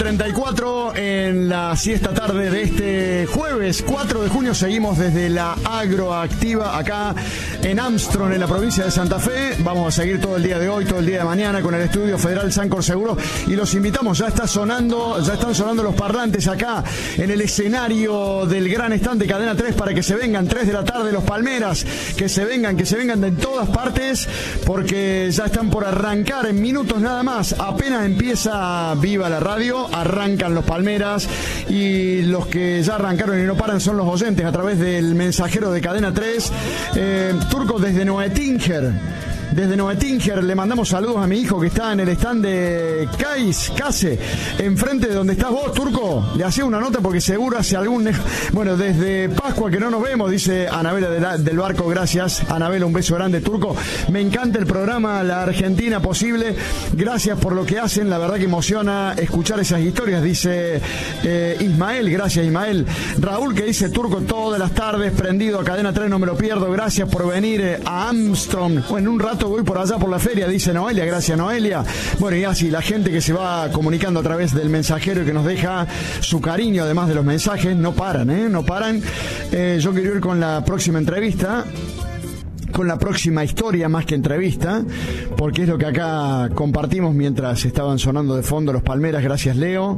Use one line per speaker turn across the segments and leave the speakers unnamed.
21:34 en la siesta tarde de este jueves 4 de junio. Seguimos desde la Agroactiva acá en Armstrong, en la provincia de Santa Fe. Vamos a seguir todo el día de hoy, todo el día de mañana con el estudio Federal Sancor Seguros, y los invitamos. Ya están sonando los parlantes acá en el escenario del gran stand de Cadena 3 para que se vengan 3 de la tarde los Palmeras, que se vengan de todas partes, porque ya están por arrancar en minutos nada más. Apenas empieza Viva la Radio, arrancan los Palmeras, y los que ya arrancaron y no paran son los oyentes a través del mensajero de Cadena 3. Turco, desde Noetinger. Desde Noetinger le mandamos saludos a mi hijo que está en el stand de Case, enfrente de donde estás vos, Turco. Le hacía una nota porque seguro hace algún... Bueno, desde Pascua que no nos vemos, dice Anabela del Barco. Gracias, Anabela, un beso grande, Turco. Me encanta el programa La Argentina Posible. Gracias por lo que hacen, la verdad que emociona escuchar esas historias, dice Ismael. Gracias, Ismael. Raúl, que dice: Turco, todas las tardes prendido a Cadena 3, no me lo pierdo. Gracias por venir a Armstrong. Bueno, en un rato voy por allá por la feria, dice Noelia. Gracias, Noelia. Bueno, y así la gente que se va comunicando a través del mensajero y que nos deja su cariño además de los mensajes, no paran, no paran. Yo quiero ir con la próxima entrevista, con la próxima historia más que entrevista, porque es lo que acá compartimos mientras estaban sonando de fondo los Palmeras. Gracias, Leo.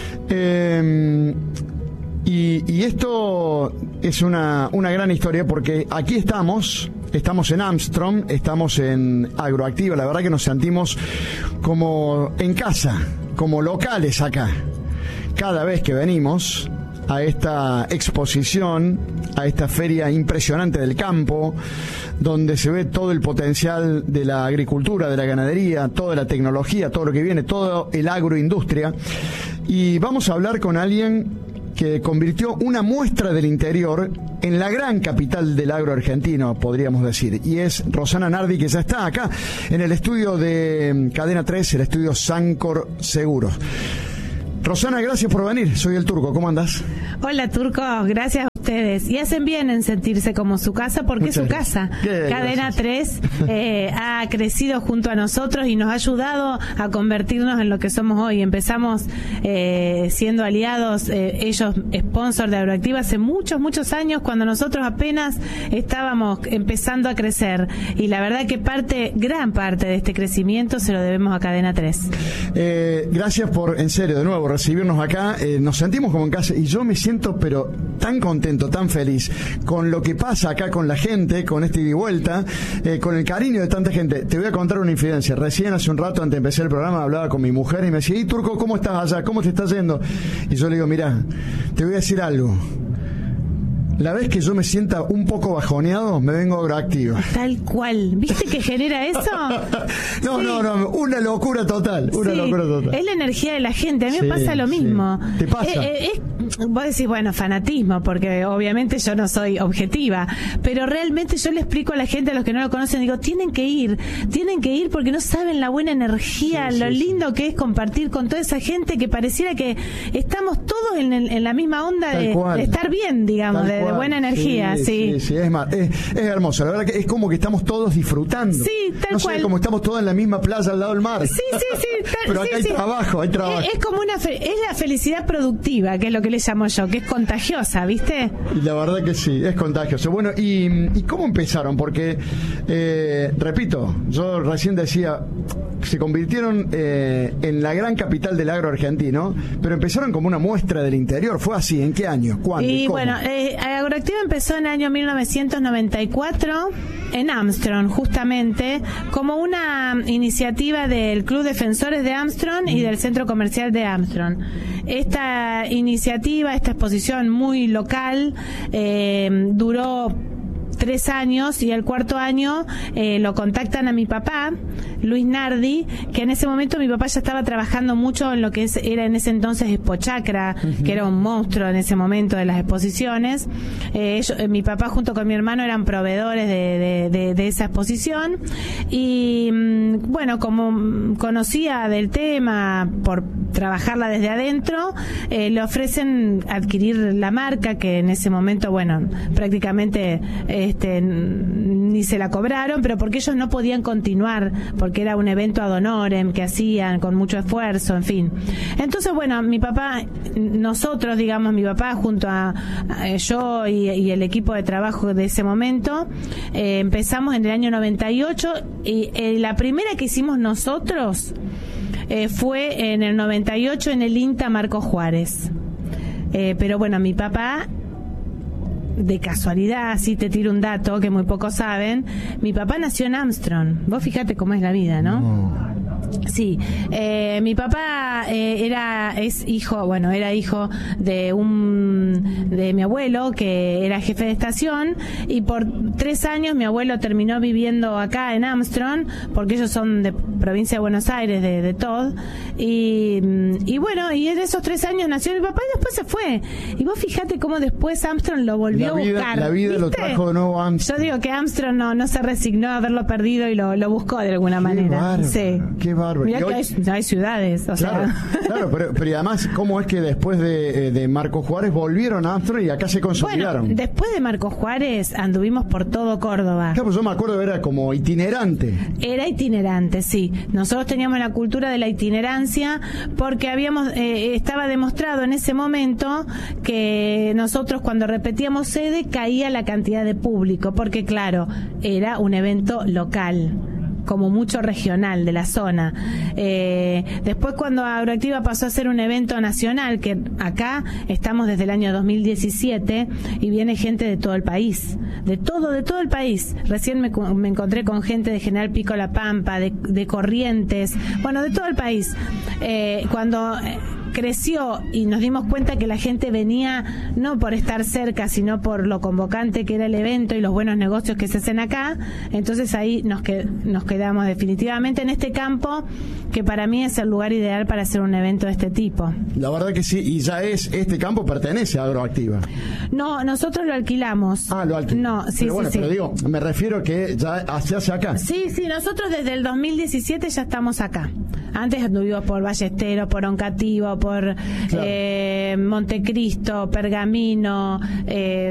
Y esto es una gran historia, porque aquí estamos en Armstrong, estamos en Agroactiva. La verdad que nos sentimos como en casa, como locales acá. Cada vez que venimos a esta exposición, a esta feria impresionante del campo, donde se ve todo el potencial de la agricultura, de la ganadería, toda la tecnología, todo lo que viene, todo el agroindustria. Y vamos a hablar con alguien que convirtió una muestra del interior en la gran capital del agro argentino, podríamos decir, y es Rosana Nardi, que ya está acá en el estudio de Cadena 3, el estudio Sancor Seguros. Rosana, gracias por venir. Soy el Turco, ¿cómo andás?
Hola, Turco, gracias a ustedes. Y hacen bien en sentirse como su casa, porque es su casa. Cadena 3 ha crecido junto a nosotros y nos ha ayudado a convertirnos en lo que somos hoy. Empezamos siendo aliados, ellos sponsor de Agroactiva hace muchos años, cuando nosotros apenas estábamos empezando a crecer. Y la verdad que gran parte de este crecimiento se lo debemos a Cadena 3.
Gracias por, en serio, de nuevo, recibirnos acá. Nos sentimos como en casa, y yo me siento pero tan contento, tan feliz con lo que pasa acá con la gente, con este ida y vuelta, con el cariño de tanta gente. Te voy a contar una infidencia. Recién, hace un rato, antes de empezar el programa, hablaba con mi mujer y me decía: ¿y Turco, cómo estás allá? ¿Cómo te estás yendo? Y yo le digo: mira, te voy a decir algo. La vez que yo me sienta un poco bajoneado, me vengo a Agroactiva.
Tal cual. ¿Viste que genera eso?
No, sí. No, una locura total.
Es la energía de la gente. A mí me pasa lo mismo.
¿Te pasa?
Vos decís, bueno, fanatismo, porque obviamente yo no soy objetiva, pero realmente yo le explico a la gente, a los que no lo conocen, digo, tienen que ir porque no saben la buena energía, lo lindo que es compartir con toda esa gente, que pareciera que estamos todos en la misma onda de estar bien, digamos, de buena energía. Sí,
es hermoso. La verdad que es como que estamos todos disfrutando.
Sí, tal cual.
Sé, como estamos todos en la misma playa al lado del mar.
Sí.
Pero acá hay trabajo. Es
como es la felicidad productiva, que es lo que le llamo yo, que es contagiosa, ¿viste?
Y la verdad que sí, es contagioso. Bueno, ¿y cómo empezaron? Porque, repito, yo recién decía, se convirtieron en la gran capital del agro argentino, pero empezaron como una muestra del interior. ¿Fue así? ¿En qué año? ¿Cuándo?
Y bueno, Agroactiva empezó en el año 1994 en Armstrong, justamente, como una iniciativa del Club Defensores de Armstrong y del Centro Comercial de Armstrong. Esta iniciativa, esta exposición muy local, duró 3 años, y el 4º año lo contactan a mi papá, Luis Nardi, que en ese momento mi papá ya estaba trabajando mucho en lo que era en ese entonces Expochacra, que era un monstruo en ese momento de las exposiciones. Mi papá junto con mi hermano eran proveedores de esa exposición, y bueno, como conocía del tema por trabajarla desde adentro, le ofrecen adquirir la marca, que en ese momento, bueno, prácticamente ni se la cobraron, pero porque ellos no podían continuar, porque era un evento ad honorem que hacían con mucho esfuerzo, en fin. Entonces, bueno, mi papá junto a yo y el equipo de trabajo de ese momento, empezamos en el año 98 y la primera que hicimos nosotros fue en el 98 en el INTA Marcos Juárez. Pero bueno, mi papá, de casualidad, así te tiro un dato que muy pocos saben, mi papá nació en Armstrong. Vos fíjate cómo es la vida, ¿no? Sí, mi papá era hijo de mi abuelo, que era jefe de estación, y por 3 años mi abuelo terminó viviendo acá en Armstrong, porque ellos son de provincia de Buenos Aires, de Todd, y en esos 3 años nació mi papá y después se fue. Y vos fíjate cómo después Armstrong lo volvió a buscar.
La vida, ¿viste? Lo trajo de nuevo a Armstrong.
Yo digo que Armstrong no se resignó a haberlo perdido y lo buscó de alguna manera.
Bárbaro,
sí.
Qué bárbaro.
Mirá que hay ciudades,
claro, pero y además, ¿cómo es que después de Marcos Juárez volvieron a Armstrong y acá se consolidaron?
Bueno, después de Marcos Juárez anduvimos por todo Córdoba.
Claro, pues yo me acuerdo, era como itinerante.
Era itinerante, sí. Nosotros teníamos la cultura de la itinerancia porque estaba demostrado en ese momento que nosotros cuando repetíamos sede caía la cantidad de público, porque claro, era un evento local, como mucho regional de la zona. Después, cuando Agroactiva pasó a ser un evento nacional, que acá estamos desde el año 2017 y viene gente de todo el país, de todo el país. Recién me encontré con gente de General Pico La Pampa, de Corrientes, bueno, de todo el país. Cuando creció y nos dimos cuenta que la gente venía no por estar cerca, sino por lo convocante que era el evento y los buenos negocios que se hacen acá, entonces ahí nos quedamos definitivamente en este campo, que para mí es el lugar ideal para hacer un evento de este tipo.
La verdad que sí, y ya este campo pertenece a Agroactiva.
No, nosotros lo alquilamos.
Ah, lo alquilamos.
No, sí,
pero bueno,
sí.
Pero digo, me refiero que ya se hace acá.
Sí, nosotros desde el 2017 ya estamos acá. Antes anduvimos por Ballesteros, por Oncativo, por Montecristo, Pergamino,